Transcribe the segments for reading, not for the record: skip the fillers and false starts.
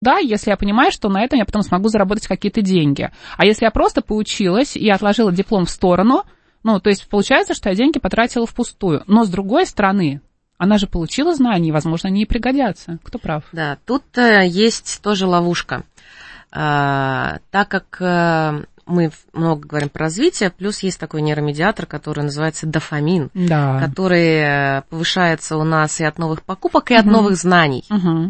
Да, если я понимаю, что на этом я потом смогу заработать какие-то деньги. А если я просто поучилась и отложила диплом в сторону, ну, то есть получается, что я деньги потратила впустую. Но с другой стороны, она же получила знания, и, возможно, они ей пригодятся. Кто прав? Да, тут есть тоже ловушка. Так как мы много говорим про развитие, плюс есть такой нейромедиатор, который называется дофамин, который повышается у нас и от новых покупок, и от новых знаний.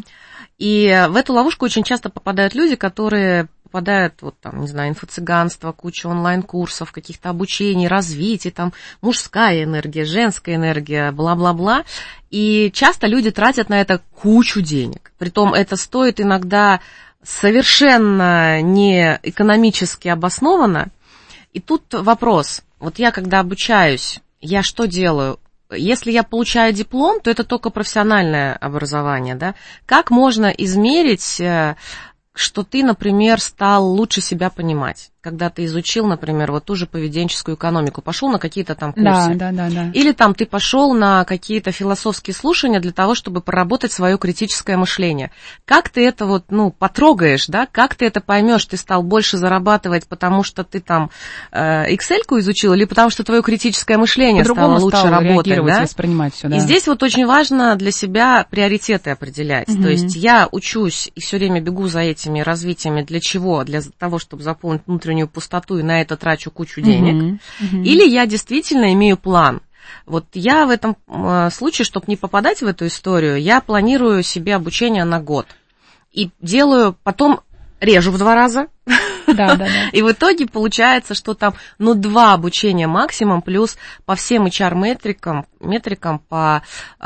И в эту ловушку очень часто попадают люди, которые попадают, вот там, не знаю, инфо-цыганство, куча онлайн-курсов, каких-то обучений, развитий, там, мужская энергия, женская энергия, бла-бла-бла. И часто люди тратят на это кучу денег. Притом это стоит иногда совершенно не экономически обоснованно. И тут вопрос. Вот я, когда обучаюсь, я что делаю? Если я получаю диплом, то это только профессиональное образование, да? Как можно измерить, что ты, например, стал лучше себя понимать, когда ты изучил, например, вот ту же поведенческую экономику, пошел на какие-то там курсы. Да. Или там ты пошел на какие-то философские слушания для того, чтобы проработать свое критическое мышление. Как ты это вот, потрогаешь, да? Как ты это поймешь? Ты стал больше зарабатывать, потому что ты там Excel-ку изучил, или потому что твое критическое мышление стало лучше работать, да? Воспринимать всё, да? И здесь вот очень важно для себя приоритеты определять. То есть я учусь и все время бегу за этими развитиями. Для чего? Для того, чтобы заполнить внутреннюю пустоту, и на это трачу кучу денег. Или я действительно имею план. Вот я в этом случае, чтобы не попадать в эту историю, я планирую себе обучение на год. И делаю, потом режу в 2 раза. Да. И в итоге получается, что там, 2 обучения максимум, плюс по всем HR-метрикам, по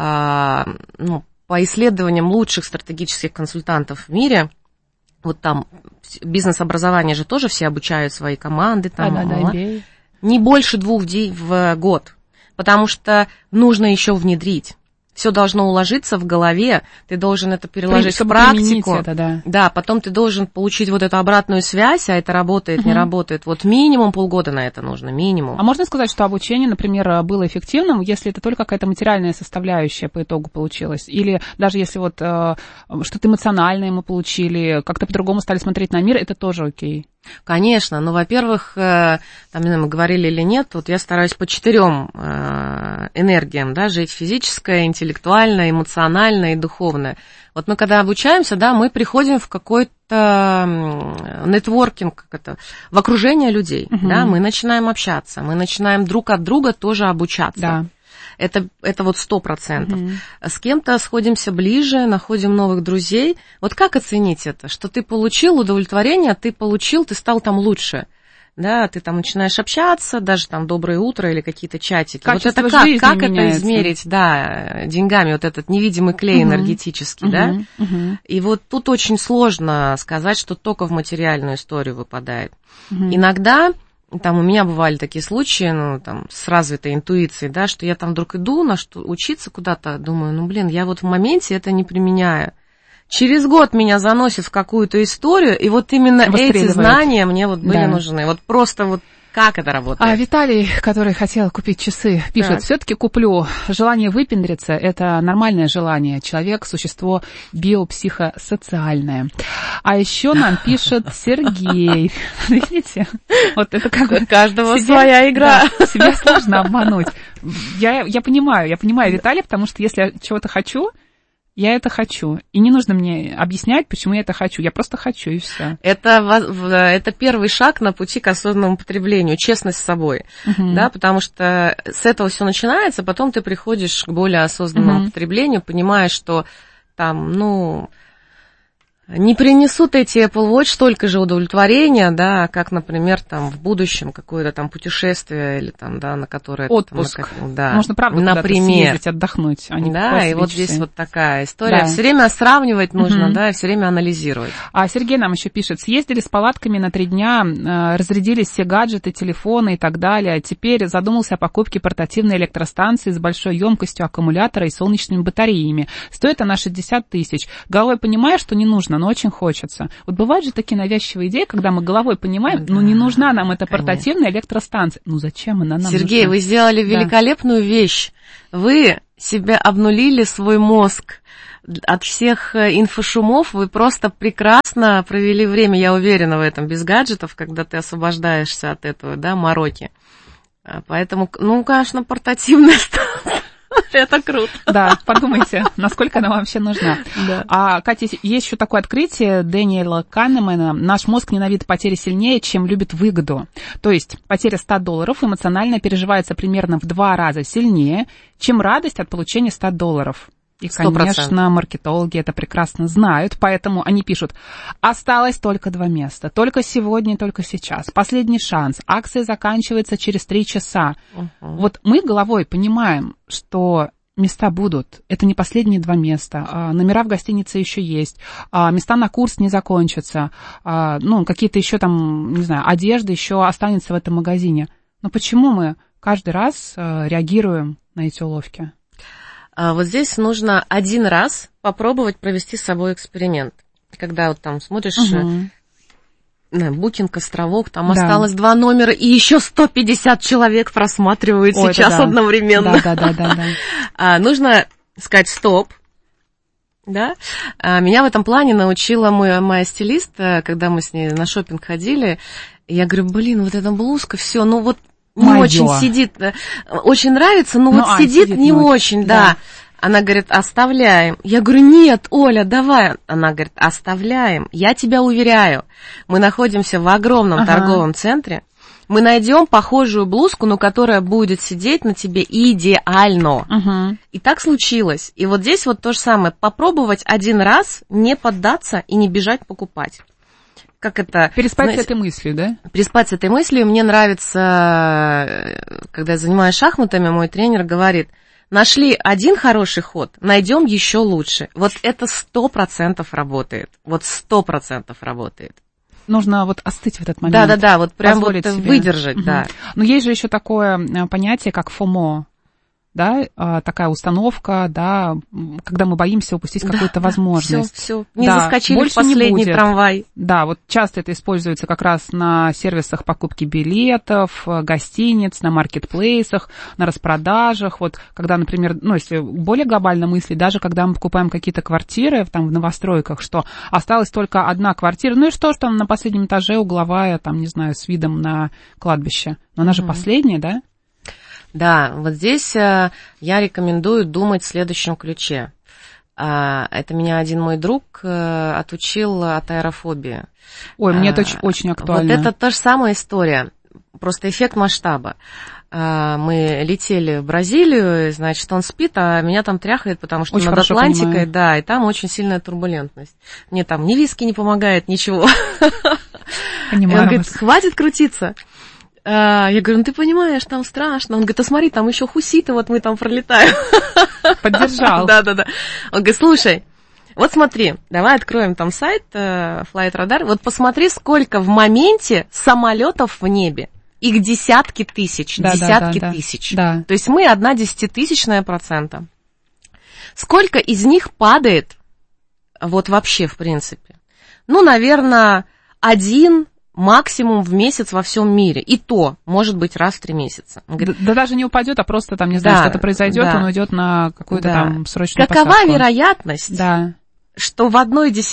исследованиям лучших стратегических консультантов в мире. Вот там бизнес-образование же тоже все обучают свои команды. Там, MBA. Не больше 2 в год, потому что нужно еще внедрить. Все должно уложиться в голове, ты должен это переложить в практику. Это, да, потом ты должен получить вот эту обратную связь, а это работает, не работает. Вот минимум полгода на это нужно, минимум. А можно сказать, что обучение, например, было эффективным, если это только какая-то материальная составляющая по итогу получилась? Или даже если вот что-то эмоциональное мы получили, как-то по-другому стали смотреть на мир, это тоже окей? Конечно, но, во-первых, там, не знаю, мы говорили или нет, вот я стараюсь по 4 энергиям, да, жить: физическое, интеллектуальное, эмоциональное и духовное. Вот мы когда обучаемся, да, мы приходим в какой-то нетворкинг, в окружение людей, да, мы начинаем общаться, мы начинаем друг от друга тоже обучаться. Да. Это вот 100%. С кем-то сходимся ближе, находим новых друзей. Вот как оценить это? Что ты получил удовлетворение, ты стал там лучше. Да, ты там начинаешь общаться, даже там «Доброе утро» или какие-то чатики. Качество вот это как меняется. Это измерить, да, деньгами, вот этот невидимый клей энергетический, да? И вот тут очень сложно сказать, что только в материальную историю выпадает. Иногда... Там у меня бывали такие случаи, с развитой интуицией, да, что я там вдруг иду учиться куда-то, думаю, я вот в моменте это не применяю. Через год меня заносит в какую-то историю, и вот именно эти знания мне вот были нужны. Вот просто вот как это работает. А Виталий, который хотел купить часы, пишет: все-таки куплю. Желание выпендриться – это нормальное желание. Человек – существо биопсихосоциальное. А еще нам пишет Сергей. Видите? Вот это как бы... У каждого своя игра. Да, себя сложно обмануть. Я понимаю, Виталий, потому что если я чего-то хочу, я это хочу. И не нужно мне объяснять, почему я это хочу. Я просто хочу, и все. Это первый шаг на пути к осознанному потреблению, честность с собой. Да, потому что с этого все начинается, потом ты приходишь к более осознанному потреблению, понимаешь, что там, не принесут эти Apple Watch столько же удовлетворения, да, как, например, там в будущем какое-то там путешествие или там, да, на которое... Отпуск. Да, можно, правда, куда-то съездить, отдохнуть, а не да, и вот часы. здесь вот такая история. Да. Все время сравнивать нужно, да, и все время анализировать. А Сергей нам еще пишет: съездили с палатками на 3 дня, разрядились все гаджеты, телефоны и так далее. Теперь задумался о покупке портативной электростанции с большой емкостью аккумулятора и солнечными батареями. Стоит она 60 тысяч. Головой понимаю, что не нужно, но очень хочется. Вот бывают же такие навязчивые идеи, когда мы головой понимаем, не нужна нам эта портативная электростанция. Зачем она нам Сергей, нужна? вы сделали великолепную вещь. Вы себя обнулили, свой мозг от всех инфошумов, вы просто прекрасно провели время, я уверена в этом, без гаджетов, когда ты освобождаешься от этого, да, мороки. Поэтому, ну, конечно, портативная станция. Это круто. Да, подумайте, насколько она вообще нужна. Да. А, Катя, есть еще такое открытие Дэниела Канемана. Наш мозг ненавидит потери сильнее, чем любит выгоду. То есть потеря $100 эмоционально переживается примерно в 2 раза сильнее, чем радость от получения $100. И, 100%. Конечно, маркетологи это прекрасно знают, поэтому они пишут: осталось только 2 места, только сегодня, только сейчас, последний шанс, акция заканчивается через 3 часа. Вот мы головой понимаем, что места будут, это не последние 2 места, номера в гостинице еще есть, места на курс не закончатся, ну, какие-то еще там, не знаю, одежда еще останется в этом магазине. Но почему мы каждый раз реагируем на эти уловки? Вот здесь нужно 1 раз попробовать провести с собой эксперимент. Когда вот там смотришь Booking, островок, там осталось 2 номера, и еще 150 человек просматривают сейчас одновременно. Да. Нужно сказать стоп. Да? Меня в этом плане научила моя стилист, когда мы с ней на шопинг ходили. Я говорю, блин, вот эта блузка, все, ну вот не очень сидит, очень нравится, но вот сидит не очень, да. Она говорит, оставляем. Я говорю, нет, Оля, давай. Она говорит, оставляем. Я тебя уверяю, мы находимся в огромном торговом центре, мы найдем похожую блузку, но которая будет сидеть на тебе идеально. И так случилось. И вот здесь вот то же самое. Попробовать 1 раз, не поддаться и не бежать покупать. Как это? Переспать с этой мыслью, да? Переспать с этой мыслью. Мне нравится, когда я занимаюсь шахматами, мой тренер говорит, нашли 1 хороший ход, найдем еще лучше. Вот это 100% работает. Вот 100% работает. Нужно вот остыть в этот момент. Да, вот прям вот выдержать, да. Но есть же еще такое понятие, как FOMO. Да, такая установка, да, когда мы боимся упустить какую-то возможность. Все. Не заскочили в последний трамвай. Да, вот часто это используется как раз на сервисах покупки билетов, гостиниц, на маркетплейсах, на распродажах. Вот когда, например, ну, если более глобально мыслить, даже когда мы покупаем какие-то квартиры там в новостройках, что осталась только 1 квартира, ну и что ж там на последнем этаже угловая, там, не знаю, с видом на кладбище. Но она же последняя, да? Да, вот здесь я рекомендую думать в следующем ключе. Это меня один мой друг отучил от аэрофобии. Ой, мне это очень актуально. Вот это та же самая история, просто эффект масштаба. Мы летели в Бразилию, значит, он спит, а меня там тряхает, потому что очень над Атлантикой, понимаю. Да, и там очень сильная турбулентность. Мне там ни виски не помогает, ничего. Понимаю. И он говорит, хватит крутиться. Я говорю, ну ты понимаешь, там страшно. Он говорит, а смотри, там еще хуситы, вот мы там пролетаем. Поддержал. Да. Он говорит, слушай, вот смотри, давай откроем там сайт Flight Radar, вот посмотри, сколько в моменте самолетов в небе. Их десятки тысяч, десятки тысяч. Да. То есть мы 0,1%. Сколько из них падает, вот вообще в принципе? Ну, наверное, 1 максимум в месяц во всем мире. И то, может быть, раз в 3 месяца. Говорит, да даже не упадет, а просто там, не знаю, что-то произойдет, он уйдет на какую-то там срочную посадку. Какова вероятность, что в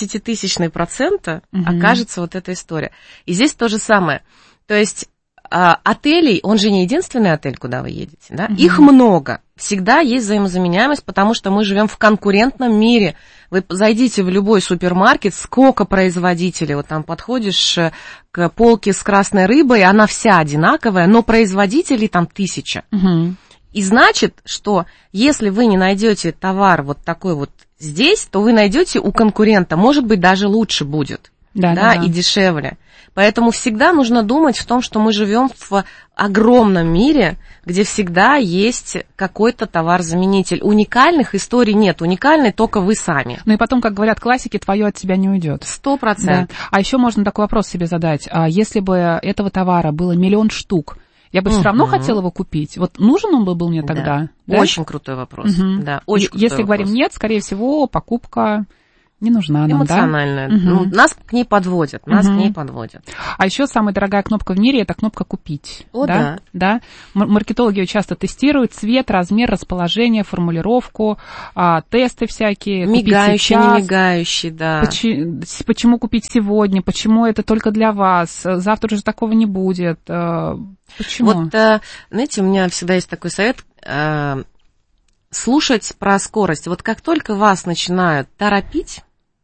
0,1% окажется вот эта история? И здесь то же самое. То есть отелей, он же не единственный отель, куда вы едете, да? Их много. Всегда есть взаимозаменяемость, потому что мы живем в конкурентном мире. Вы зайдите в любой супермаркет, сколько производителей, вот там подходишь к полке с красной рыбой, она вся одинаковая, но производителей там 1000. И значит, что если вы не найдете товар вот такой вот здесь, то вы найдете у конкурента, может быть, даже лучше будет, да, и дешевле. Поэтому всегда нужно думать в том, что мы живем в огромном мире, где всегда есть какой-то товар-заменитель. Уникальных историй нет, уникальны только вы сами. Ну и потом, как говорят классики, твое от тебя не уйдет. 100%. Да. А еще можно такой вопрос себе задать. Если бы этого товара было 1 000 000 штук, я бы все равно хотела его купить. Вот нужен он был мне тогда? Да? Очень крутой вопрос. Да, очень крутой Если вопрос. говорим нет, скорее всего, покупка Не нужна нам, эмоциональная. Да? Ну, нас к ней подводят, А еще самая дорогая кнопка в мире – это кнопка «Купить». О, да. Да? Маркетологи ее часто тестируют: цвет, размер, расположение, формулировку, тесты всякие. Мигающий, не мигающий, да. Почему купить сегодня, почему это только для вас, завтра уже такого не будет. Почему? Вот, знаете, у меня всегда есть такой совет – слушать про скорость. Вот как только вас начинают торопить,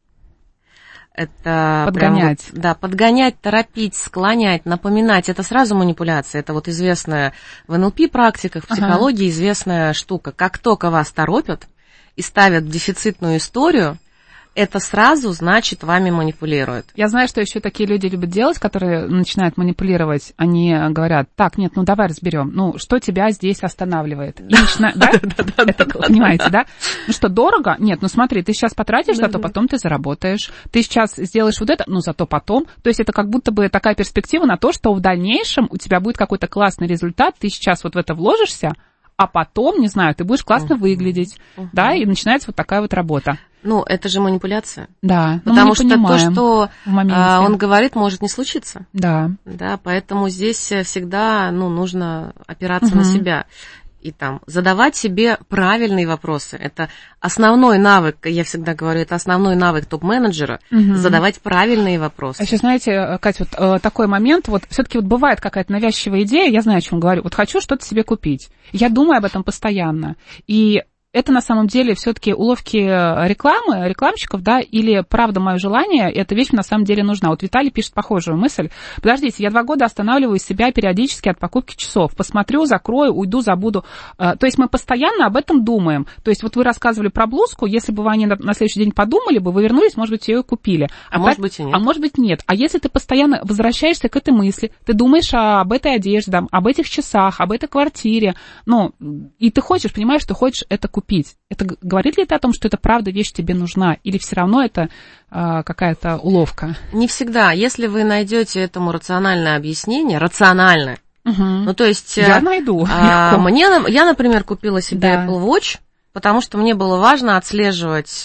это подгонять. Прям, да, подгонять, торопить, склонять, напоминать. Это сразу манипуляция. Это вот известная в НЛП практиках, в психологии известная штука. Как только вас торопят и ставят дефицитную историю, это сразу, значит, вами манипулируют. Я знаю, что еще такие люди любят делать, которые начинают манипулировать. Они говорят: так, нет, ну давай разберем. Ну, что тебя здесь останавливает? И начинают, да? Понимаете, да? Ну что, дорого? Нет, ну смотри, ты сейчас потратишь, зато потом ты заработаешь. Ты сейчас сделаешь вот это, ну зато потом. То есть это как будто бы такая перспектива на то, что в дальнейшем у тебя будет какой-то классный результат, ты сейчас вот в это вложишься, а потом, не знаю, ты будешь классно выглядеть, да, и начинается вот такая вот работа. Ну, это же манипуляция. Да, потому что то, что он говорит, может не случиться. Да. Да, поэтому здесь всегда, ну, нужно опираться на себя и там задавать себе правильные вопросы. Это основной навык, я всегда говорю, это основной навык топ-менеджера, задавать правильные вопросы. А еще, знаете, Катя, вот такой момент, вот все-таки вот бывает какая-то навязчивая идея, я знаю, о чем говорю, вот хочу что-то себе купить. Я думаю об этом постоянно. И это на самом деле все-таки уловки рекламы, рекламщиков, да, или правда мое желание, эта вещь на самом деле нужна. Вот Виталий пишет похожую мысль. Подождите, я 2 года останавливаю себя периодически от покупки часов. Посмотрю, закрою, уйду, забуду. То есть мы постоянно об этом думаем. То есть вот вы рассказывали про блузку, если бы вы о ней на следующий день подумали бы, вы вернулись, может быть, ее и купили. Может быть, и нет. А может быть, нет. А если ты постоянно возвращаешься к этой мысли, ты думаешь об этой одежде, об этих часах, об этой квартире, ну, и ты хочешь, понимаешь, что хочешь это купить. Это говорит ли это о том, что это правда вещь тебе нужна, или все равно это какая-то уловка? Не всегда. Если вы найдете этому рациональное объяснение, рациональное, ну то есть я найду. Я, например, купила себе Apple Watch, потому что мне было важно отслеживать,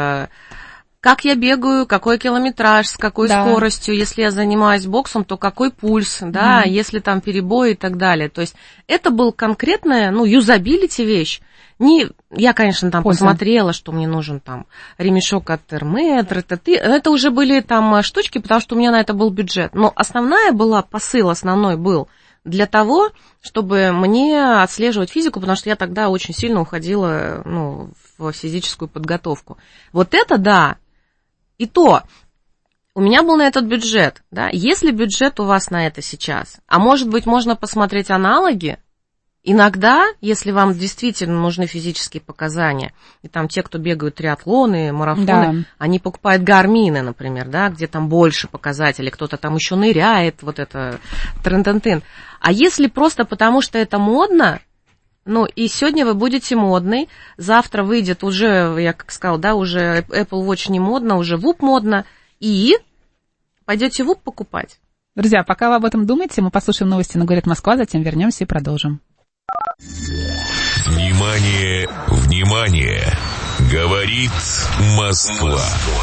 как я бегаю, какой километраж, с какой скоростью, если я занимаюсь боксом, то какой пульс, да, если там перебои и так далее. То есть это был конкретная, ну, юзабилити вещь. Я, конечно, там посмотрела, что мне нужен там ремешок от Терметр, это уже были там штучки, потому что у меня на это был бюджет. Но посыл основной был для того, чтобы мне отслеживать физику, потому что я тогда очень сильно уходила, ну, в физическую подготовку. Вот это да. И то, у меня был на этот бюджет, да, если бюджет у вас на это сейчас, а может быть, можно посмотреть аналоги, иногда, если вам действительно нужны физические показания, и там те, кто бегают триатлоны, марафоны, они покупают гармины, например, да, где там больше показателей, кто-то там еще ныряет, вот это трын-тын-тын. А если просто потому, что это модно, ну, и сегодня вы будете модный, завтра выйдет уже, я как сказала, да, уже Apple Watch не модно, уже WHOOP модно, и пойдете WHOOP покупать. Друзья, пока вы об этом думаете, мы послушаем новости на «Говорит Москва», затем вернемся и продолжим. Внимание, внимание! Говорит Москва.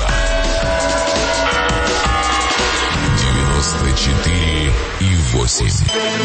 94,8.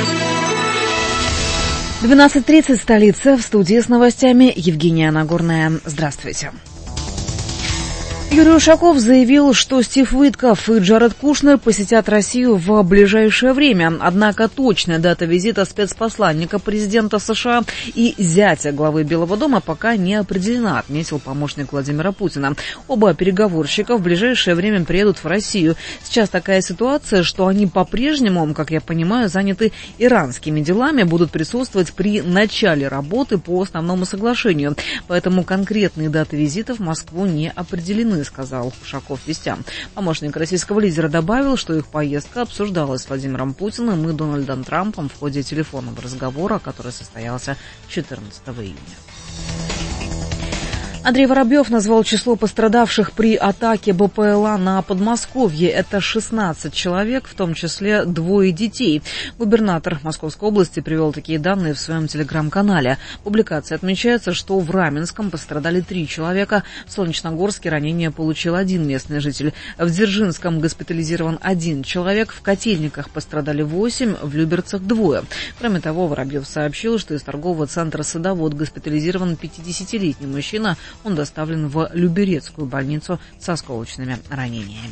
12:30, столица, в студии с новостями Евгения Нагорная. Здравствуйте. Юрий Ушаков заявил, что Стив Уитков и Джаред Кушнер посетят Россию в ближайшее время. Однако точная дата визита спецпосланника президента США и зятя главы Белого дома пока не определена, отметил помощник Владимира Путина. Оба переговорщика в ближайшее время приедут в Россию. Сейчас такая ситуация, что они по-прежнему, как я понимаю, заняты иранскими делами, будут присутствовать при начале работы по основному соглашению. Поэтому конкретные даты визита в Москву не определены, сказал Ушаков вестям. Помощник российского лидера добавил, что их поездка обсуждалась с Владимиром Путиным и Дональдом Трампом в ходе телефонного разговора, который состоялся 14 июня. Андрей Воробьев назвал число пострадавших при атаке БПЛА на Подмосковье. Это 16 человек, в том числе 2 детей. Губернатор Московской области привел такие данные в своем телеграм-канале. В публикации отмечается, что в Раменском пострадали 3 человека. В Солнечногорске ранение получил 1 местный житель. В Дзержинском госпитализирован 1 человек. В Котельниках пострадали 8, в Люберцах 2. Кроме того, Воробьев сообщил, что из торгового центра «Садовод» госпитализирован 50-летний мужчина. Он доставлен в Люберецкую больницу с осколочными ранениями.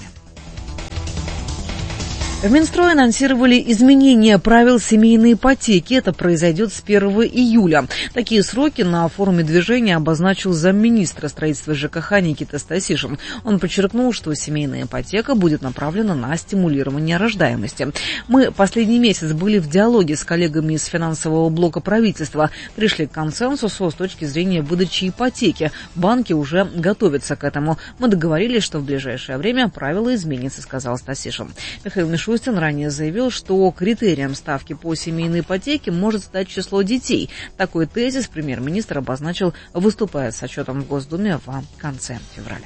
В Минстрое анонсировали изменения правил семейной ипотеки. Это произойдет с 1 июля. Такие сроки на форуме движения обозначил замминистра строительства ЖКХ Никита Стасишин. Он подчеркнул, что семейная ипотека будет направлена на стимулирование рождаемости. Мы последний месяц были в диалоге с коллегами из финансового блока правительства. Пришли к консенсусу с точки зрения выдачи ипотеки. Банки уже готовятся к этому. Мы договорились, что в ближайшее время правила изменятся, сказал Стасишин. Михаил Мишустин ранее заявил, что критерием ставки по семейной ипотеке может стать число детей. Такой тезис премьер-министр обозначил, выступая с отчетом в Госдуме в конце февраля.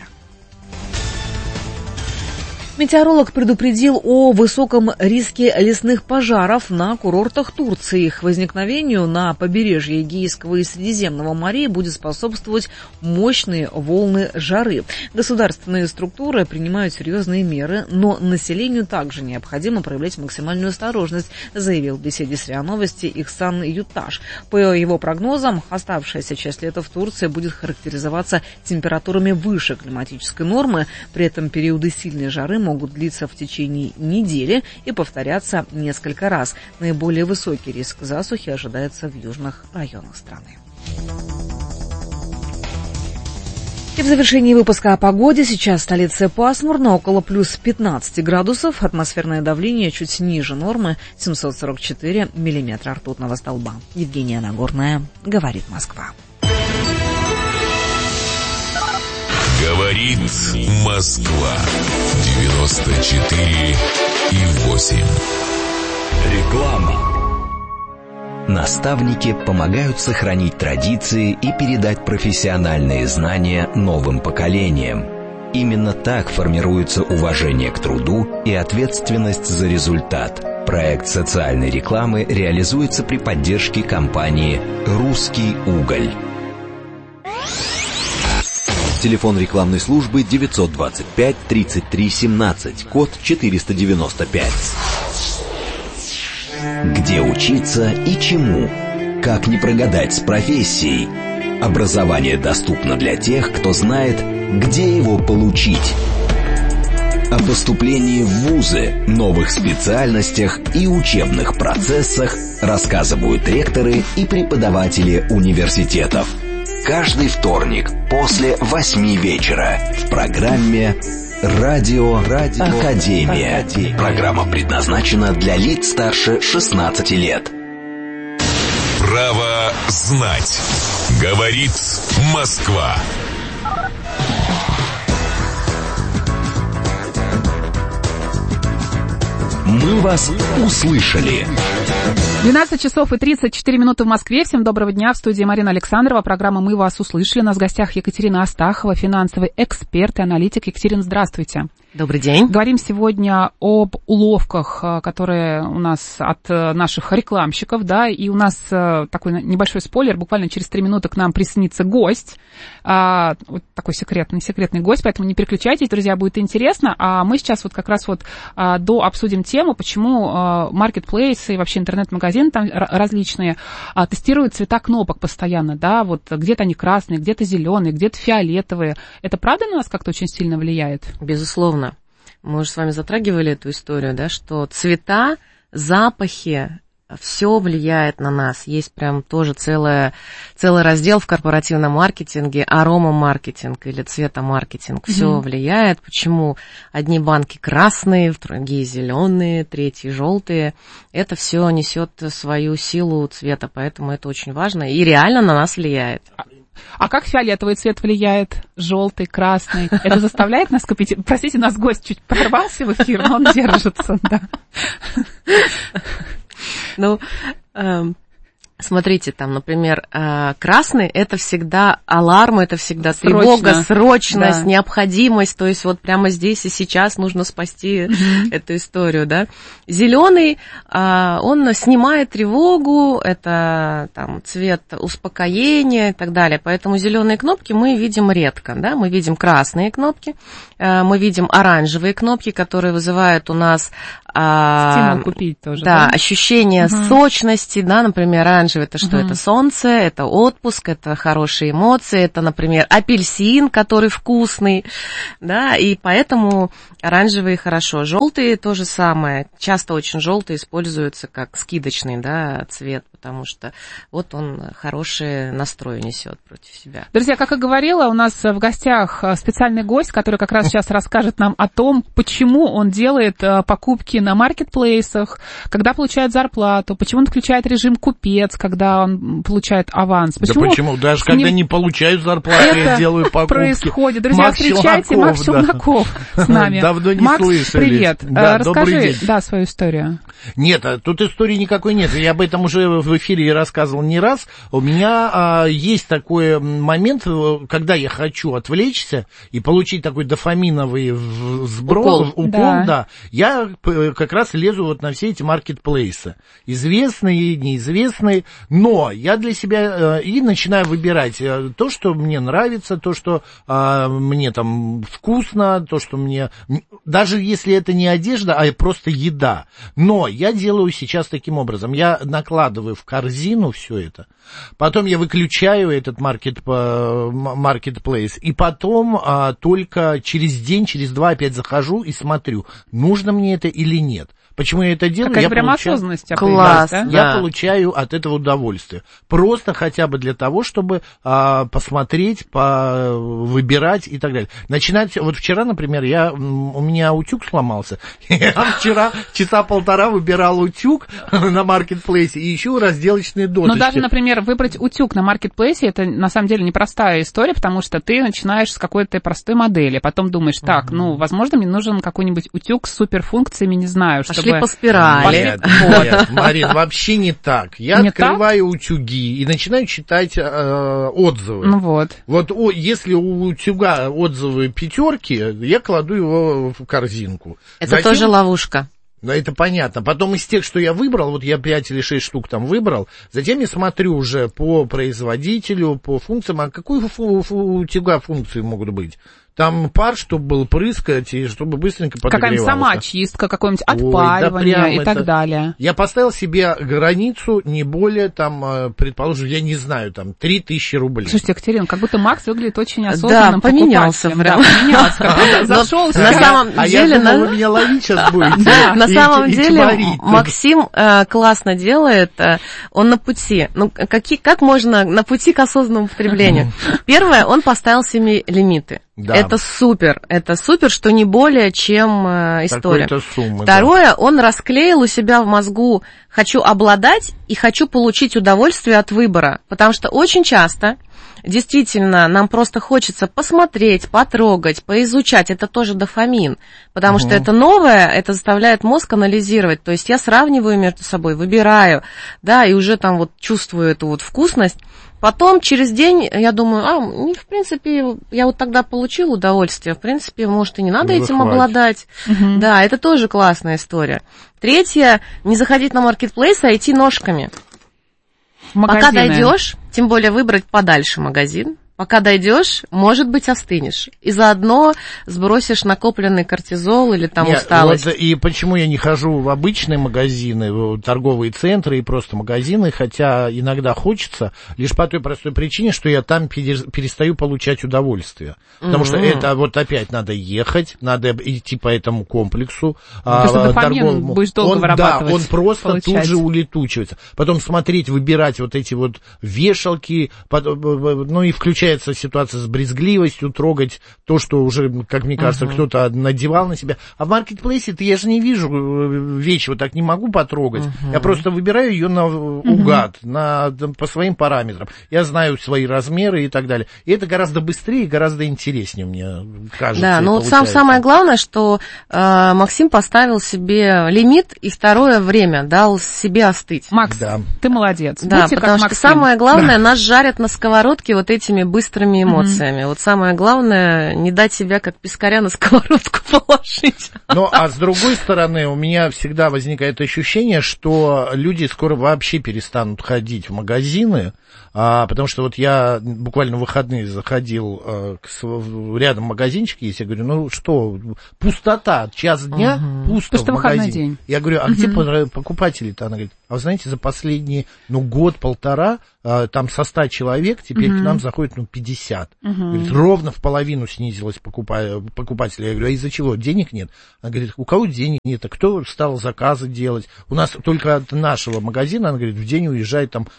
Метеоролог предупредил о высоком риске лесных пожаров на курортах Турции. Их возникновению на побережье Эгейского и Средиземного морей будет способствовать мощные волны жары. Государственные структуры принимают серьезные меры, но населению также необходимо проявлять максимальную осторожность, заявил в беседе с РИА Новости Ихсан Юташ. По его прогнозам, оставшаяся часть лета в Турции будет характеризоваться температурами выше климатической нормы. При этом периоды сильной жары могут длиться в течение недели и повторяться несколько раз. Наиболее высокий риск засухи ожидается в южных районах страны. И в завершении выпуска о погоде. Сейчас в столице пасмурно, около плюс 15 градусов. Атмосферное давление чуть ниже нормы, 744 миллиметра ртутного столба. Евгения Нагорная, говорит Москва. Говорит Москва. 94,8. Реклама. Наставники помогают сохранить традиции и передать профессиональные знания новым поколениям. Именно так формируется уважение к труду и ответственность за результат. Проект социальной рекламы реализуется при поддержке компании «Русский уголь». Телефон рекламной службы 925 33 17, код 495. Где учиться и чему? Как не прогадать с профессией? Образование доступно для тех, кто знает, где его получить. О поступлении в вузы, новых специальностях и учебных процессах рассказывают ректоры и преподаватели университетов. Каждый вторник после 8 вечера в программе «Радио Академия». Программа предназначена для лиц старше 16 лет. Право знать. Говорит Москва. Мы вас услышали. 12 часов и 34 минуты в Москве. Всем доброго дня. В студии Марина Александрова. Программа «Мы вас услышали». У нас в гостях Екатерина Астахова, финансовый эксперт и аналитик. Екатерина, здравствуйте. Добрый день. Говорим сегодня об уловках, которые у нас от наших рекламщиков, да, и у нас такой небольшой спойлер, буквально через 3 минуты к нам присоединится гость, вот такой секретный гость, поэтому не переключайтесь, друзья, будет интересно. А мы сейчас вот как раз вот дообсудим тему, почему маркетплейсы и вообще интернет-магазины там различные тестируют цвета кнопок постоянно, да, вот где-то они красные, где-то зеленые, где-то фиолетовые. Это правда на нас как-то очень сильно влияет? Безусловно. Мы уже с вами затрагивали эту историю, да, что цвета, запахи, все влияет на нас. Есть прям тоже целый раздел в корпоративном маркетинге, аромамаркетинг или цветомаркетинг. Все влияет. Почему одни банки красные, другие зеленые, третьи желтые. Это все несет свою силу цвета, поэтому это очень важно и реально на нас влияет. А как фиолетовый цвет влияет? Желтый, красный? Это заставляет нас купить? Простите, нас гость чуть прорвался в эфир, но он держится, да. Ну, Смотрите, там, например, красный — это всегда аларм, это всегда тревога, срочность, необходимость, то есть вот прямо здесь и сейчас нужно спасти эту историю, да. Зеленый, он снимает тревогу, это там цвет успокоения и так далее, поэтому зеленые кнопки мы видим редко, да, мы видим красные кнопки, мы видим оранжевые кнопки, которые вызывают у нас стимул купить тоже, да, ощущение сочности, да, например, оранжевый — это что? Это солнце, это отпуск, это хорошие эмоции, это, например, апельсин, который вкусный, да, и поэтому оранжевый хорошо. Желтый — то же самое, часто очень желтый используется как скидочный, да, цвет, потому что вот он хороший настрой несет против себя. Друзья, как и говорила, у нас в гостях специальный гость, который как раз сейчас расскажет нам о том, почему он делает покупки на маркетплейсах, когда получает зарплату, почему он включает режим купец, когда он получает аванс. Почему? Да почему? Даже когда не получаю зарплату, я делаю покупки. Происходит. Друзья, встречайте Макс Челноков с нами. Давно не Макс, слышали. Привет. Да, расскажи, свою историю. Нет, тут истории никакой нет. Я об этом уже в эфире рассказывал не раз. У меня есть такой момент, когда я хочу отвлечься и получить такой дофаминовый сброс, укол, да. Я как раз лезу вот на все эти маркетплейсы. Известные, неизвестные. Но я для себя и начинаю выбирать то, что мне нравится, то, что мне там вкусно, то, что мне... Даже если это не одежда, а просто еда. Но я делаю сейчас таким образом. Я накладываю в корзину все это. Потом я выключаю этот маркетплейс. И потом только через день, через два опять захожу и смотрю, нужно мне это или нет. Почему я это делаю? Какая прям осознанность. Класс, да? Я получаю от этого удовольствие. Просто хотя бы для того, чтобы посмотреть, выбирать и так далее. Начинать... Вот вчера, например, у меня утюг сломался. Я вчера часа полтора выбирал утюг на маркетплейсе и ищу разделочные досочки. Но даже, например, выбрать утюг на маркетплейсе, это на самом деле непростая история, потому что ты начинаешь с какой-то простой модели, потом думаешь, так, возможно, мне нужен какой-нибудь утюг с суперфункциями, не знаю, чтобы... Пошли по спирали. Нет, Марин, вообще не так. Я открываю утюги и начинаю читать отзывы. Ну вот. Вот если у утюга отзывы 5, я кладу его в корзинку. Это тоже ловушка. Да, это понятно. Потом из тех, что я выбрал, вот я 5 или 6 штук там выбрал, затем я смотрю уже по производителю, по функциям, а какие у утюга функции могут быть? Там пар, чтобы был прыскать, и чтобы быстренько подогревалось. Какая-нибудь самоочистка, какое-нибудь отпаривание и так далее. Я поставил себе границу не более, там, предположим, я не знаю, там, 3000 рублей. Слушайте, Екатерина, как будто Макс выглядит очень осознанным поменялся прям. Зашел. На самом деле... А я думал, вы меня ловить сейчас будете. На самом деле, Максим классно делает, он на пути. Ну, как можно на пути к осознанному потреблению? Первое, он поставил себе лимиты. Да. Это супер, что не более чем история. Суммы, Второе, он расклеил у себя в мозгу «хочу обладать» и «хочу получить удовольствие от выбора», потому что очень часто действительно нам просто хочется посмотреть, потрогать, поизучать, это тоже дофамин, потому что это новое, это заставляет мозг анализировать, то есть я сравниваю между собой, выбираю, да, и уже там вот чувствую эту вот вкусность. Потом, через день, я думаю, в принципе, я вот тогда получил удовольствие, в принципе, может, и не надо этим обладать. Да, это тоже классная история. Третье, не заходить на маркетплейс, а идти ножками. Пока дойдешь, тем более выбрать подальше магазин. Пока дойдешь, может быть, остынешь. И заодно сбросишь накопленный кортизол или там усталость. Вот, и почему я не хожу в обычные магазины, в торговые центры и просто магазины, хотя иногда хочется, лишь по той простой причине, что я там перестаю получать удовольствие. Потому что это вот опять надо ехать, надо идти по этому комплексу. Дофамин будешь долго вырабатывать. Да, он просто тут же улетучивается. Потом смотреть, выбирать вот эти вот вешалки, ну и включая появляется ситуация с брезгливостью, трогать то, что уже, как мне кажется, кто-то надевал на себя. А в маркетплейсе-то я же не вижу вещи, вот так не могу потрогать. Я просто выбираю ее наугад, по своим параметрам. Я знаю свои размеры и так далее. И это гораздо быстрее и гораздо интереснее, мне кажется. Да, но вот самое главное, что Максим поставил себе лимит и второе время дал себе остыть. Макс, ты молодец. Да, потому что самое главное, нас жарят на сковородке вот этими быстрыми эмоциями. Вот самое главное, не дать себя как пескаря на сковородку положить. Ну, а с другой стороны, у меня всегда возникает ощущение, что люди скоро вообще перестанут ходить в магазины, потому что вот я буквально в выходные заходил рядом магазинчик есть, я говорю, ну что, пустота, час дня, пусто в магазине. День. Я говорю, а где покупатели-то? Она говорит, а вы знаете, за последние, год-полтора, там со 100 человек теперь к нам заходит, 50. Говорит, ровно в половину снизилось покупателей. Я говорю, а из-за чего? Денег нет? Она говорит, у кого денег нет? А кто стал заказы делать? У нас только от нашего магазина, она говорит, в день уезжает там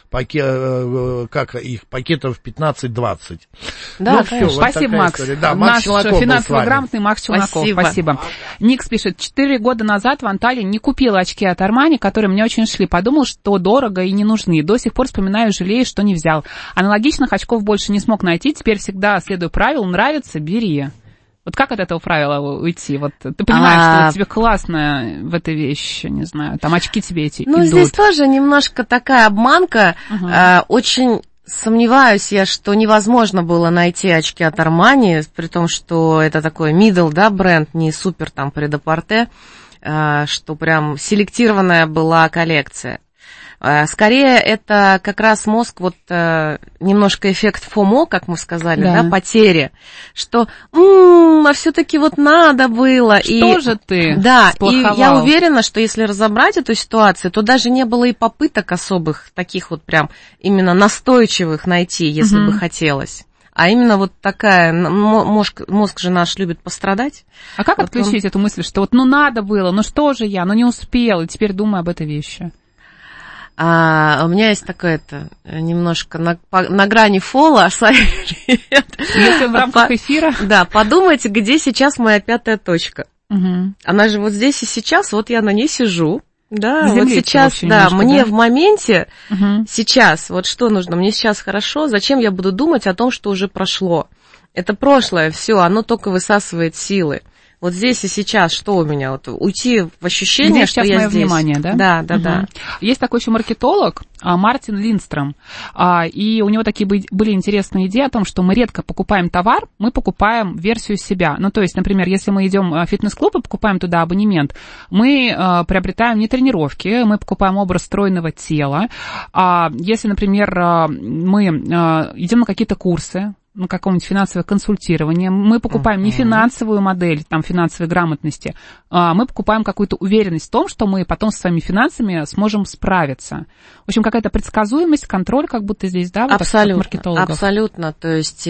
пакетов 15-20. Да, все, спасибо, Макс. Да, наш финансово грамотный Макс Челноков. Спасибо. Никс пишет, 4 года назад в Анталии не купила очки от Армани, которые мне очень шли. Подумал, что дорого и не нужны. До сих пор вспоминаю, жалею, что не взял. Аналогичных очков больше не смог найти. Теперь всегда следую правилу. Нравится — бери. Вот как от этого правила уйти? Вот ты понимаешь, что вот тебе классно в этой вещи, не знаю, там очки тебе эти идут. Здесь тоже немножко такая обманка. Очень сомневаюсь я, что невозможно было найти очки от Армани, при том, что это такой middle, да, бренд, не супер там пред-а-порте, что прям селектированная была коллекция. Скорее, это как раз мозг, вот немножко эффект FOMO, как мы сказали, да, потери, что а все-таки вот надо было. Что же ты сплоховал? И я уверена, что если разобрать эту ситуацию, то даже не было и попыток особых, таких вот прям именно настойчивых найти, если бы хотелось. А именно вот такая, мозг же наш любит пострадать. А как отключить эту мысль, что вот надо было, что же я, не успел, и теперь думаю об этой вещи? У меня есть такое-то немножко на грани фола совет. Если в рамках эфира. Да, подумайте, где сейчас моя 5-я точка. Она же вот здесь и сейчас, вот я на ней сижу. Да, вот сейчас, да, мне в моменте, сейчас, вот что нужно, мне сейчас хорошо, зачем я буду думать о том, что уже прошло? Это прошлое, все, оно только высасывает силы. Вот здесь и сейчас, что у меня? Вот уйти в ощущение, что я здесь. Внимание, да? Да. Есть такой еще маркетолог Мартин Линдстром, и у него такие были интересные идеи о том, что мы редко покупаем товар, мы покупаем версию себя. То есть, например, если мы идем в фитнес-клуб и покупаем туда абонемент, мы приобретаем не тренировки, мы покупаем образ стройного тела. Если, например, мы идем на какие-то курсы, на какое-нибудь финансовое консультирование, мы покупаем не финансовую модель, финансовой грамотности, мы покупаем какую-то уверенность в том, что мы потом со своими финансами сможем справиться. В общем, какая-то предсказуемость, контроль, как будто здесь, да, вот абсолютно, от маркетологов. Абсолютно, то есть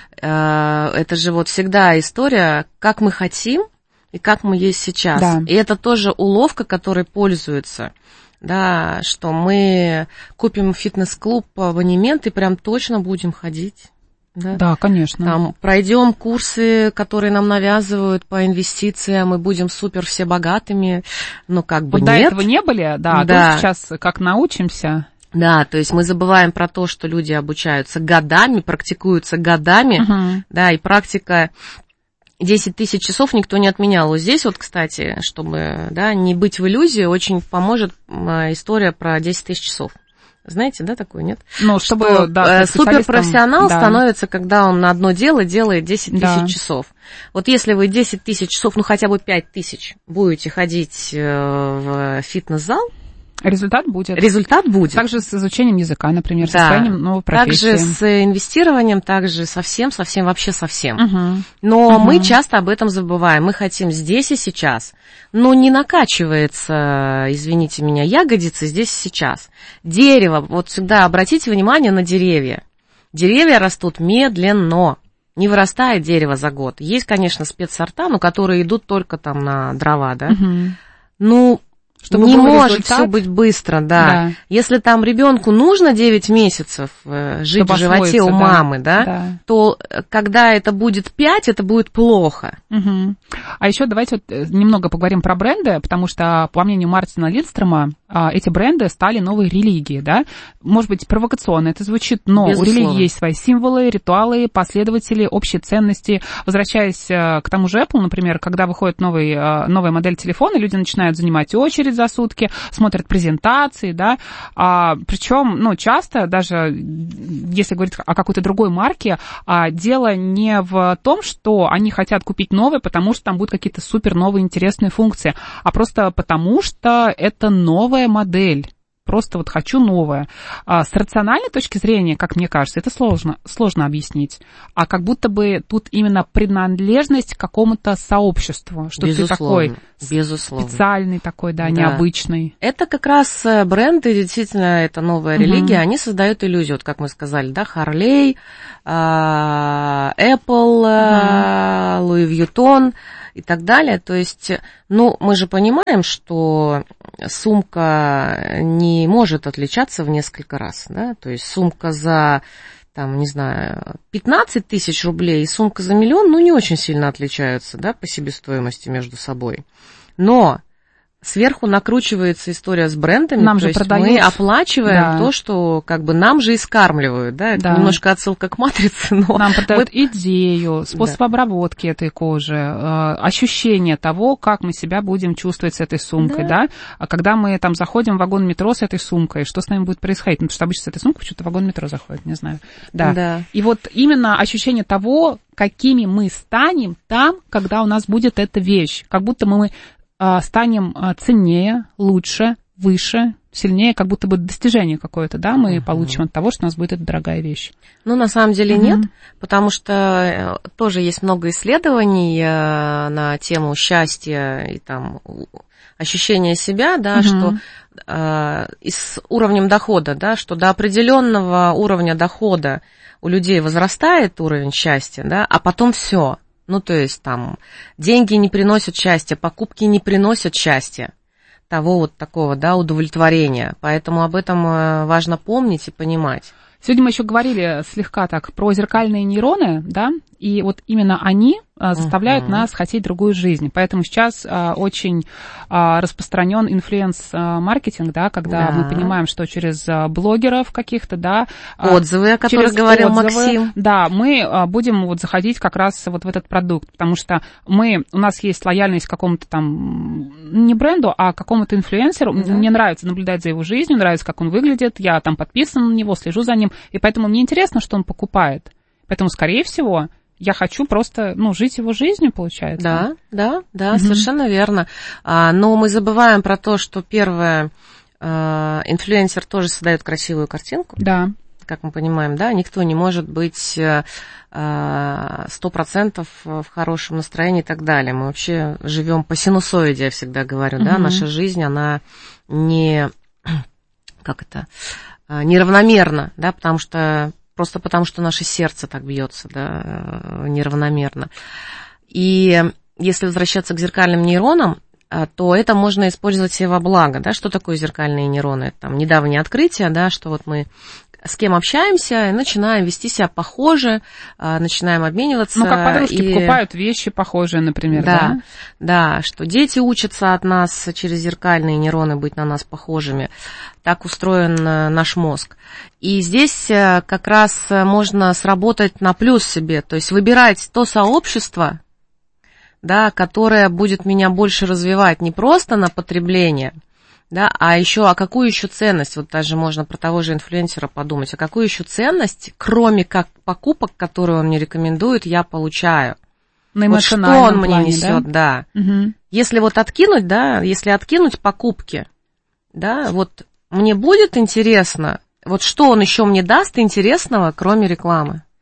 это же вот всегда история, как мы хотим и как мы есть сейчас. Да. И это тоже уловка, которой пользуются. Да, что мы купим фитнес-клуб абонемент и прям точно будем ходить. Да, конечно. Там пройдем курсы, которые нам навязывают по инвестициям, и будем супер все богатыми, но как бы вот нет. До этого не были, да, а сейчас как научимся. Да, то есть мы забываем про то, что люди обучаются годами, практикуются годами, да, и практика 10 тысяч часов никто не отменял. Вот здесь вот, кстати, чтобы, да, не быть в иллюзии, очень поможет история про 10 тысяч часов. Знаете, да, такое, нет? Чтобы суперпрофессионал становится, когда он на одно дело делает 10 тысяч часов. Вот если вы 10 тысяч часов, хотя бы 5 тысяч будете ходить в фитнес-зал, результат будет. Также с изучением языка, например, с освоением новой профессии. Также с инвестированием, также совсем. Но мы часто об этом забываем. Мы хотим здесь и сейчас. Но не накачивается, извините меня, ягодицы здесь и сейчас. Дерево, вот всегда обратите внимание на деревья. Деревья растут медленно. Не вырастает дерево за год. Есть, конечно, спецсорта, но которые идут только там на дрова, да. Чтобы не может результат. Все быть быстро, да. Если там ребенку нужно 9 месяцев жить чтобы в животе у мамы, да, то когда это будет 5, это будет плохо. Угу. А еще давайте вот немного поговорим про бренды, потому что, по мнению Мартина Линдстрома, эти бренды стали новой религией, да. Может быть, провокационно это звучит, но безусловно. У религии есть свои символы, ритуалы, последователи, общие ценности. Возвращаясь к тому же Apple, например, когда выходит новая модель телефона, люди начинают занимать очередь за сутки, смотрят презентации, да, причем, ну, часто, даже если говорить о какой-то другой марке, дело не в том, что они хотят купить новое, потому что там будут какие-то супер новые интересные функции, а просто потому что это новая модель. Просто вот хочу новое. С рациональной точки зрения, как мне кажется, это сложно объяснить. А как будто бы тут именно принадлежность к какому-то сообществу, что безусловно, ты такой специальный такой, да, необычный. Это как раз бренды, действительно, это новая религия, они создают иллюзию, вот как мы сказали, да, Harley, Apple, Louis Vuitton и так далее. То есть, ну, мы же понимаем, что сумка не может отличаться в несколько раз, да, то есть сумка за, там, не знаю, 15 тысяч рублей и сумка за 1 миллион, ну, не очень сильно отличаются, да, по себестоимости между собой. Но сверху накручивается история с брендами, нам то же есть продают. Мы оплачиваем то, что как бы нам же и скармливают, да, это немножко отсылка к матрице, но... Нам продают идею, способ обработки этой кожи, ощущение того, как мы себя будем чувствовать с этой сумкой, да, а когда мы там заходим в вагон метро с этой сумкой, что с нами будет происходить, ну, потому что обычно с этой сумкой почему-то в вагон метро заходит, не знаю, да. И вот именно ощущение того, какими мы станем там, когда у нас будет эта вещь, как будто мы станем ценнее, лучше, выше, сильнее, как будто бы достижение какое-то, да, мы получим от того, что у нас будет эта дорогая вещь. Ну, на самом деле нет, потому что тоже есть много исследований на тему счастья и там ощущения себя, да, что и с уровнем дохода, да, что до определенного уровня дохода у людей возрастает уровень счастья, да, а потом все. Ну, то есть там деньги не приносят счастья, покупки не приносят счастья, того вот такого, да, удовлетворения. Поэтому об этом важно помнить и понимать. Сегодня мы еще говорили слегка так про зеркальные нейроны, да, и вот именно они заставляют нас хотеть другую жизнь. Поэтому сейчас очень распространен инфлюенс-маркетинг, да, когда мы понимаем, что через блогеров каких-то, да, отзывы, о которых говорил Максим, да, мы будем вот заходить как раз вот в этот продукт, потому что у нас есть лояльность к какому-то там, не бренду, а какому-то инфлюенсеру. Мне нравится наблюдать за его жизнью, нравится, как он выглядит, я там подписана на него, слежу за ним, и поэтому мне интересно, что он покупает. Поэтому, скорее всего, я хочу просто, ну, жить его жизнью, получается. Да, совершенно верно. Но мы забываем про то, что первое, инфлюенсер тоже создает красивую картинку. Да. Как мы понимаем, да, никто не может быть 100% в хорошем настроении и так далее. Мы вообще живем по синусоиде, я всегда говорю, да, наша жизнь, она неравномерна, да, просто потому что наше сердце так бьется, да, неравномерно. И если возвращаться к зеркальным нейронам, то это можно использовать себе во благо, да, что такое зеркальные нейроны? Это там недавнее открытие, да, что вот мы с кем общаемся, начинаем вести себя похоже, начинаем обмениваться. Ну, как подружки покупают вещи похожие, например, да? Да, что дети учатся от нас через зеркальные нейроны быть на нас похожими. Так устроен наш мозг. И здесь как раз можно сработать на плюс себе, то есть выбирать то сообщество, да, которое будет меня больше развивать не просто на потребление, да, а еще, какую еще ценность, вот даже можно про того же инфлюенсера подумать, а какую еще ценность, кроме как покупок, которые он мне рекомендует, я получаю? На вот что он мне несет, да. Если вот откинуть, да, если откинуть покупки, да, вот мне будет интересно, вот что он еще мне даст интересного, кроме рекламы?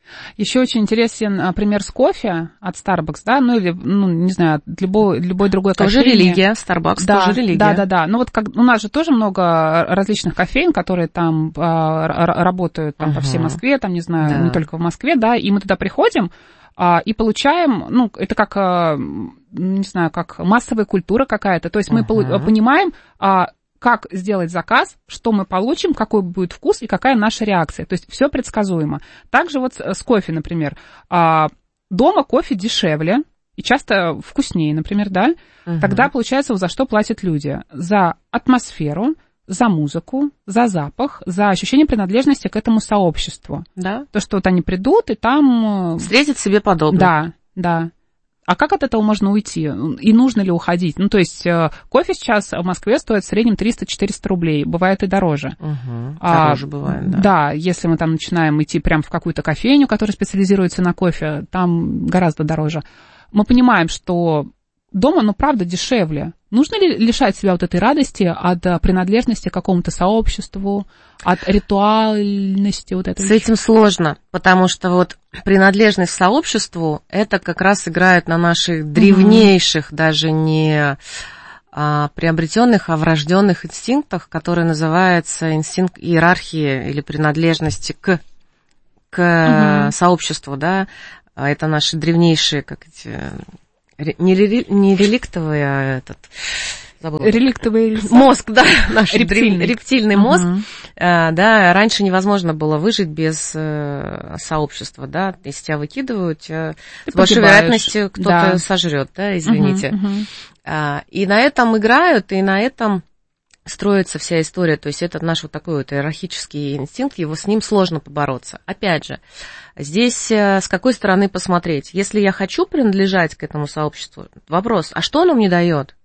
Еще очень интересен пример с кофе от Starbucks, да, ну или, ну, не знаю, от любой другой кофейни. Тоже религия, Starbucks тоже религия. Да. Ну вот у нас же тоже много различных кофеин, которые там работают там, по всей Москве, там, не знаю, не только в Москве, да, и мы туда приходим и получаем, ну, это как, не знаю, как массовая культура какая-то, то есть мы понимаем, как сделать заказ, что мы получим, какой будет вкус и какая наша реакция. То есть все предсказуемо. Также вот с кофе, например. Дома кофе дешевле и часто вкуснее, например, да? Тогда получается, за что платят люди? За атмосферу, за музыку, за запах, за ощущение принадлежности к этому сообществу. Да. То, что вот они придут и там... встретят себе подобных. Да. А как от этого можно уйти? И нужно ли уходить? Ну, то есть кофе сейчас в Москве стоит в среднем 300-400 рублей. Бывает и дороже. Дороже бывает, да. Да, если мы там начинаем идти прямо в какую-то кофейню, которая специализируется на кофе, там гораздо дороже. Мы понимаем, что дома, ну, правда, дешевле. Нужно ли лишать себя вот этой радости от принадлежности к какому-то сообществу, от ритуальности вот этой? С этим сложно, потому что вот принадлежность к сообществу, это как раз играет на наших древнейших, даже не приобретенных, а врожденных инстинктах, которые называются инстинкт иерархии или принадлежности к сообществу, да. Это наши древнейшие, как эти... Не реликтовый, а реликтовый мозг, да, наш рептильный мозг. Да, раньше невозможно было выжить без сообщества, да. Если тебя выкидывают, с большой вероятностью кто-то сожрет, да, извините. И на этом играют, и на этом строится вся история. То есть это наш вот такой вот иерархический инстинкт, его с ним сложно побороться. Опять же, здесь с какой стороны посмотреть? Если я хочу принадлежать к этому сообществу, вопрос, а что оно мне дает?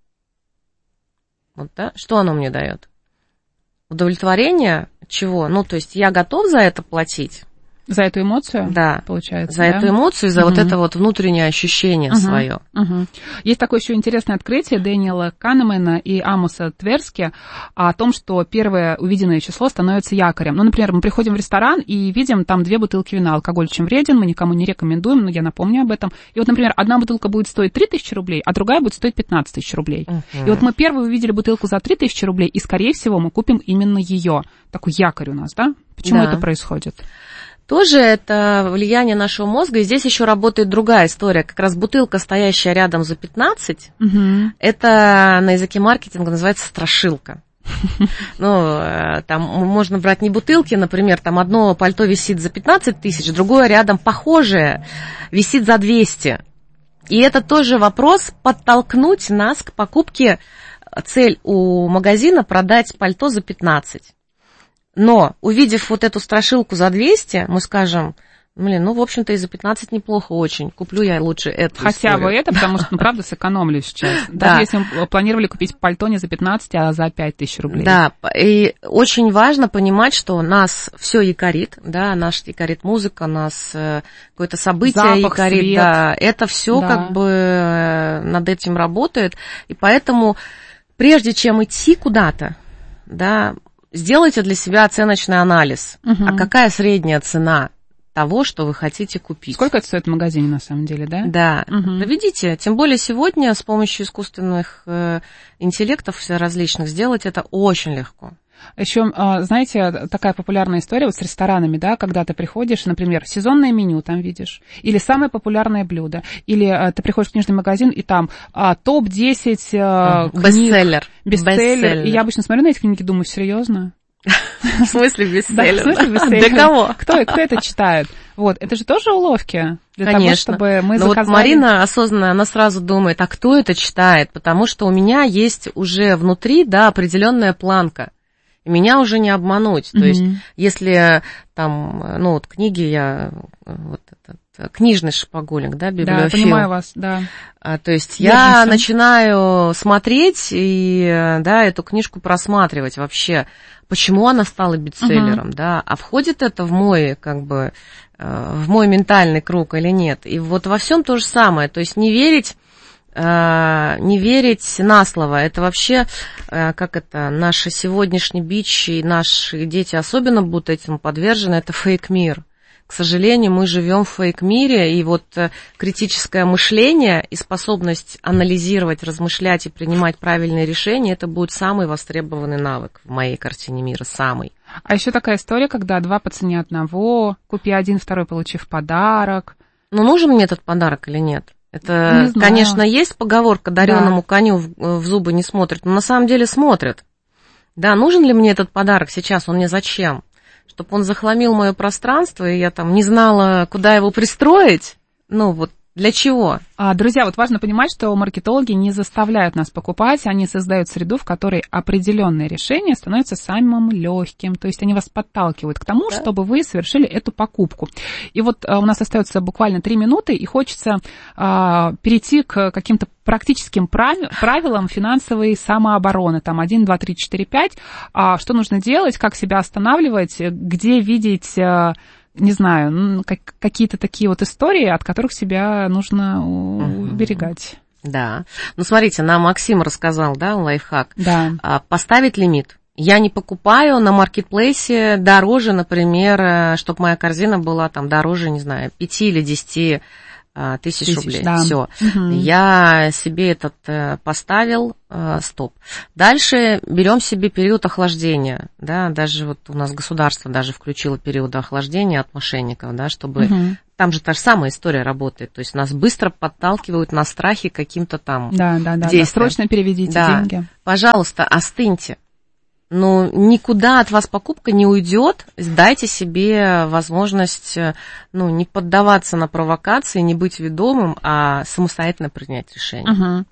Вот, да? Что оно мне дает? Удовлетворение чего? Ну, то есть я готов за это платить? За эту эмоцию? Да. Получается, за эту эмоцию, за вот это вот внутреннее ощущение свое. Есть такое еще интересное открытие Дэниела Канемана и Амоса Тверски о том, что первое увиденное число становится якорем. Ну, например, мы приходим в ресторан и видим там 2 бутылки вина. Алкоголь очень вреден, мы никому не рекомендуем, но я напомню об этом. И вот, например, одна бутылка будет стоить 3000 рублей, а другая будет стоить 15 000 рублей. И вот мы первую увидели бутылку за 3000 рублей, и, скорее всего, мы купим именно ее. Такой якорь у нас, да? Почему это происходит? Тоже это влияние нашего мозга, и здесь еще работает другая история. Как раз бутылка, стоящая рядом за 15, это на языке маркетинга называется страшилка. Ну, там можно брать не бутылки, например, там одно пальто висит за 15 000, другое рядом похожее висит за 200. И это тоже вопрос подтолкнуть нас к покупке. Цель у магазина продать пальто за 15. Но, увидев вот эту страшилку за 200, мы скажем, ну, в общем-то, и за 15 неплохо очень. Куплю я лучше эту Хотя бы это, потому что, ну, правда, сэкономлю сейчас. Даже если мы планировали купить пальто не за 15, а за 5000 рублей. Да, и очень важно понимать, что нас все якорит, да, нас якорит музыка, нас какое-то событие запах, якорит, свет. Да, это все как бы над этим работает, и поэтому прежде чем идти куда-то, да, сделайте для себя оценочный анализ. А какая средняя цена того, что вы хотите купить? Сколько это стоит в магазине, на самом деле, да? Да, проведите. Тем более сегодня с помощью искусственных интеллектов различных сделать это очень легко. Еще, знаете, такая популярная история вот с ресторанами, да, когда ты приходишь, например, сезонное меню там видишь, или самое популярное блюдо, или ты приходишь в книжный магазин, и там топ-10 бестселлер. Бестселлер. И я обычно смотрю на эти книги и думаю, серьезно? В смысле бестселлер? Да, в смысле бестселлер? Для кого? Кто это читает? Вот, это же тоже уловки для того, чтобы мы заказали. Вот Марина осознанно, она сразу думает, а кто это читает? Потому что у меня есть уже внутри, да, определенная планка. И меня уже не обмануть. То есть, если там, ну, вот книги я, вот этот книжный шопоголик, да, библиофил. Да, понимаю вас, да. То есть я начинаю смотреть и, да, эту книжку просматривать вообще, почему она стала бестселлером, да, а входит это в мой, как бы, в мой ментальный круг или нет. И вот во всем то же самое. То есть не верить на слово. Это вообще, как это, наш сегодняшний бич, и наши дети особенно будут этому подвержены, это фейк-мир. К К сожалению, мы живем в фейк-мире, и вот критическое мышление и способность анализировать, размышлять и принимать правильные решения, это будет самый востребованный навык в моей картине мира, самый. А еще такая история, когда 2 по цене одного, купи 1, 2 получив подарок. Ну, нужен мне этот подарок или нет? Это, конечно, есть поговорка «дареному коню в зубы не смотрят», но на самом деле смотрят. Да, нужен ли мне этот подарок сейчас, он мне зачем? Чтобы он захламил мое пространство, и я там не знала, куда его пристроить? Ну, вот для чего? Друзья, вот важно понимать, что маркетологи не заставляют нас покупать, они создают среду, в которой определенные решения становятся самым легким, то есть они вас подталкивают к тому, чтобы вы совершили эту покупку. И вот у нас остается буквально 3 минуты, и хочется перейти к каким-то практическим правилам финансовой самообороны. Там 1, 2, 3, 4, 5. Что нужно делать, как себя останавливать, где видеть... не знаю, какие-то такие вот истории, от которых себя нужно уберегать. Да. Ну, смотрите, нам Максим рассказал, да, лайфхак. Да. Поставить лимит. Я не покупаю на маркетплейсе дороже, например, чтобы моя корзина была там дороже, не знаю, 5 или 10 тысяч рублей. Да. Все. Я себе этот поставил, стоп. Дальше берем себе период охлаждения. Да, даже вот у нас государство даже включило период охлаждения от мошенников, да, чтобы... Там же та же самая история работает. То есть нас быстро подталкивают на страхи каким-то там действиям. Да, срочно переведите деньги. Пожалуйста, остыньте. Ну, никуда от вас покупка не уйдет. Дайте себе возможность, ну, не поддаваться на провокации, не быть ведомым, а самостоятельно принять решение.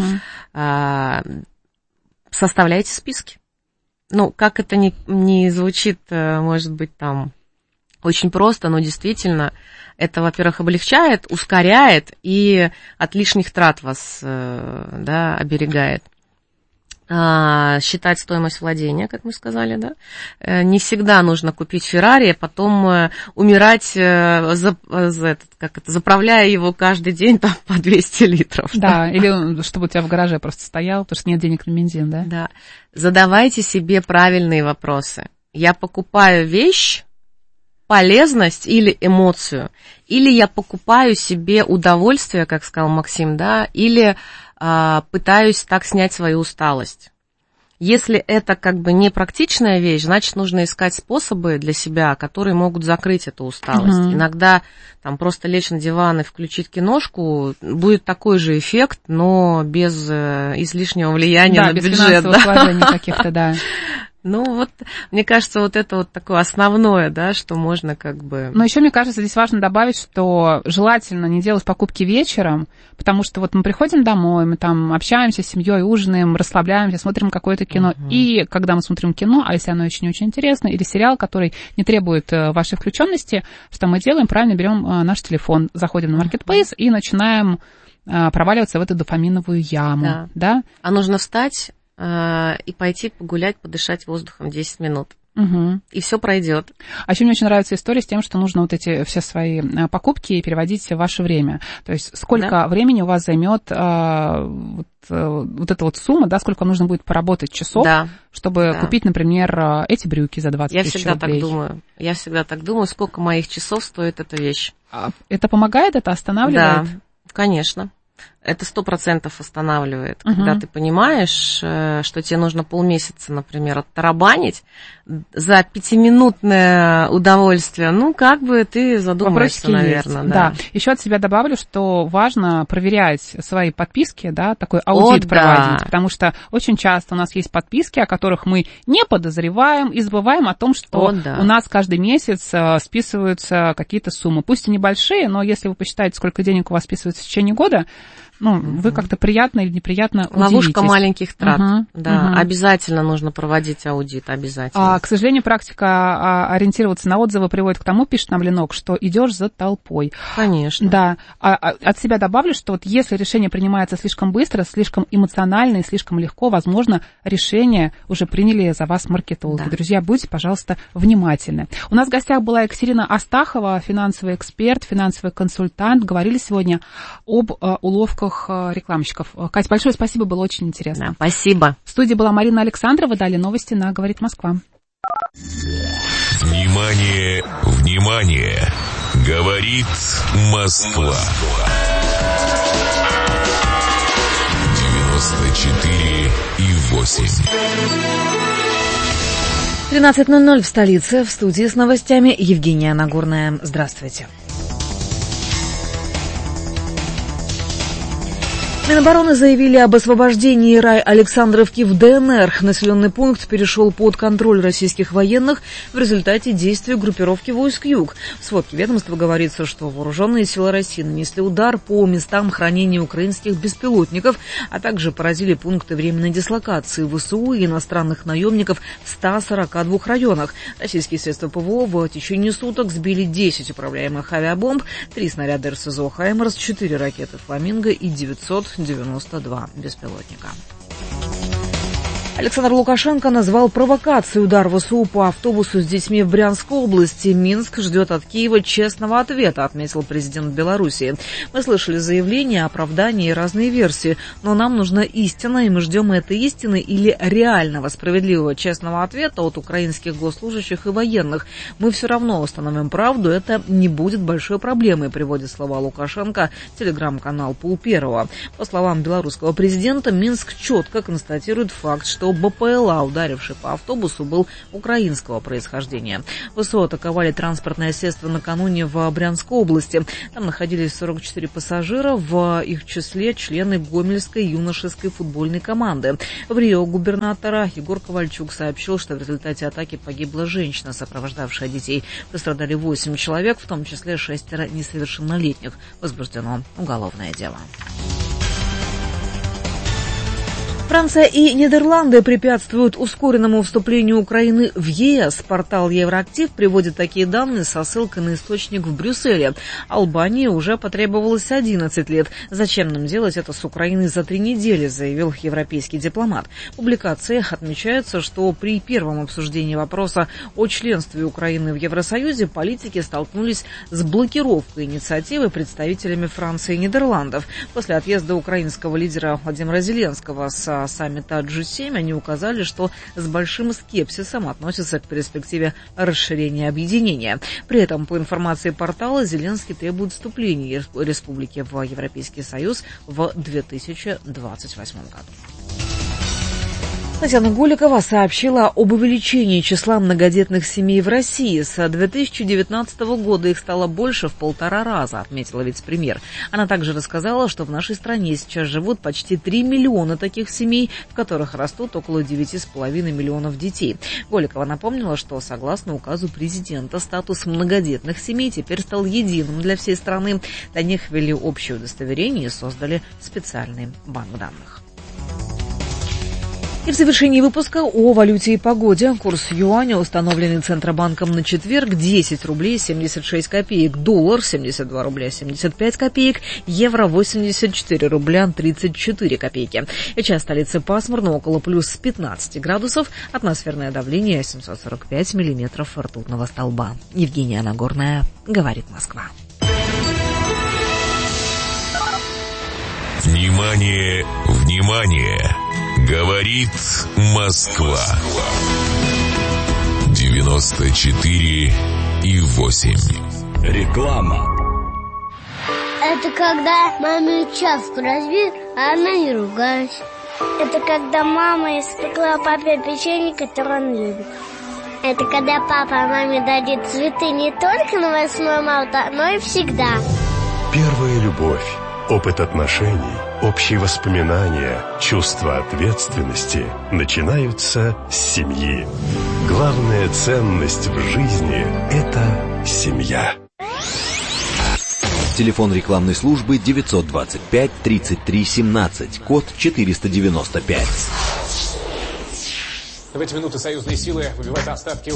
Составляйте списки. Ну, как это не звучит, может быть, там очень просто, но действительно это, во-первых, облегчает, ускоряет и от лишних трат вас, да, оберегает. Считать стоимость владения, как мы сказали, да. Не всегда нужно купить Феррари, а потом умирать, заправляя его каждый день там по 200 литров. Да, или чтобы у тебя в гараже просто стоял, потому что нет денег на бензин, да? Да. Задавайте себе правильные вопросы. Я покупаю вещь, полезность или эмоцию, или я покупаю себе удовольствие, как сказал Максим, да, или пытаюсь так снять свою усталость. Если это как бы не практичная вещь, значит, нужно искать способы для себя, которые могут закрыть эту усталость. Иногда там просто лечь на диван и включить киношку, будет такой же эффект, но без излишнего влияния на бюджет. Да, без финансовых вложений каких-то, да. Ну, вот, мне кажется, вот это вот такое основное, да, что можно как бы... Но еще, мне кажется, здесь важно добавить, что желательно не делать покупки вечером, потому что вот мы приходим домой, мы там общаемся с семьей, ужинаем, расслабляемся, смотрим какое-то кино. И когда мы смотрим кино, а если оно очень-очень интересно, или сериал, который не требует вашей включенности, что мы делаем? Правильно берем наш телефон, заходим на Marketplace и начинаем проваливаться в эту дофаминовую яму. Да? А нужно встать и пойти погулять, подышать воздухом 10 минут. И все пройдет. А еще мне очень нравится история с тем, что нужно вот эти все свои покупки переводить в ваше время. То есть сколько времени у вас займет вот эта вот сумма, да, сколько вам нужно будет поработать часов, чтобы купить, например, эти брюки за 20 тысяч рублей. Я всегда так думаю, сколько моих часов стоит эта вещь. Это помогает, это останавливает? Да, конечно. Это 100% останавливает, когда ты понимаешь, что тебе нужно полмесяца, например, оттарабанить за 5-минутное удовольствие. Ну, как бы ты задумаешься, наверное. Да. Еще от себя добавлю, что важно проверять свои подписки, да, такой аудит проводить, потому что очень часто у нас есть подписки, о которых мы не подозреваем и забываем о том, что у нас каждый месяц списываются какие-то суммы. Пусть и небольшие, но если вы посчитаете, сколько денег у вас списывается в течение года, ну, вы как-то приятно или неприятно удивитесь. Ловушка маленьких трат. Обязательно нужно проводить аудит, обязательно. К сожалению, практика ориентироваться на отзывы приводит к тому, пишет нам Ленок, что идешь за толпой. Конечно. Да. От себя добавлю, что вот если решение принимается слишком быстро, слишком эмоционально и слишком легко, возможно, решение уже приняли за вас маркетологи. Друзья, будьте, пожалуйста, внимательны. У нас в гостях была Екатерина Астахова, финансовый эксперт, финансовый консультант. Говорили сегодня об уловках рекламщиков. Кать, большое спасибо, было очень интересно. Да, спасибо. В студии была Марина Александрова, далее новости на «Говорит Москва». Внимание, внимание! Говорит Москва. 94,8. 13:00 в столице. В студии с новостями Евгения Нагорная. Здравствуйте. Минобороны заявили об освобождении Александровки в ДНР. Населенный пункт перешел под контроль российских военных в результате действий группировки войск Юг. В сводке ведомства говорится, что вооруженные силы России нанесли удар по местам хранения украинских беспилотников, а также поразили пункты временной дислокации ВСУ и иностранных наемников в 142 районах. Российские средства ПВО в течение суток сбили 10 управляемых авиабомб, 3 снаряда РСЗО «Хаймерс», 4 ракеты «Фламинго» и 992 беспилотника. Александр Лукашенко назвал провокацией удар ВСУ по автобусу с детьми в Брянской области. Минск ждет от Киева честного ответа, отметил президент Беларуси. Мы слышали заявления, оправдания и разные версии, но нам нужна истина, и мы ждем этой истины или реального, справедливого, честного ответа от украинских госслужащих и военных. Мы все равно установим правду, это не будет большой проблемой, приводит слова Лукашенко телеграм-канал Пул-Первого. По словам белорусского президента, Минск четко констатирует факт, что БПЛА, ударивший по автобусу, был украинского происхождения. ВСУ атаковали транспортное средство накануне в Брянской области. Там находились 44 пассажира, в их числе члены Гомельской юношеской футбольной команды. В Рио губернатора Егор Ковальчук сообщил, что в результате атаки погибла женщина, сопровождавшая детей. Пострадали 8 человек, в том числе 6 несовершеннолетних. Возбуждено уголовное дело. Франция и Нидерланды препятствуют ускоренному вступлению Украины в ЕС. Портал Евроактив приводит такие данные со ссылкой на источник в Брюсселе. Албании уже потребовалось 11 лет. Зачем нам делать это с Украиной за 3 недели, заявил европейский дипломат. В публикации отмечается, что при первом обсуждении вопроса о членстве Украины в Евросоюзе политики столкнулись с блокировкой инициативы представителями Франции и Нидерландов. После отъезда украинского лидера Владимира Зеленского с саммита G7 они указали, что с большим скепсисом относятся к перспективе расширения объединения. При этом, по информации портала, Зеленский требует вступления республики в Европейский Союз в 2028 году. Татьяна Голикова сообщила об увеличении числа многодетных семей в России. С 2019 года их стало больше в 1,5 раза, отметила вице-премьер. Она также рассказала, что в нашей стране сейчас живут почти 3 миллиона таких семей, в которых растут около 9,5 миллионов детей. Голикова напомнила, что согласно указу президента статус многодетных семей теперь стал единым для всей страны. Для них ввели общее удостоверение и создали специальный банк данных. И в завершении выпуска о валюте и погоде. Курс юаня, установленный Центробанком на четверг, 10 рублей 76 копеек, доллар 72 рубля 75 копеек, евро 84 рубля 34 копейки. Сейчас в столице пасмурно, около плюс 15 градусов, атмосферное давление 745 миллиметров ртутного столба. Евгения Нагорная, говорит Москва. Внимание, внимание! Говорит Москва. 94,8. Реклама. Это когда маме чашку разбит, а она не ругается. Это когда мама испекла папе печенье, которое он любит. Это когда папа маме дарит цветы не только на 8 марта, но и всегда. Первая любовь, опыт отношений, общие воспоминания, чувство ответственности начинаются с семьи. Главная ценность в жизни – это семья. Телефон рекламной службы 925 33 17, код 495. В эти минуты союзные силы выбивают остатки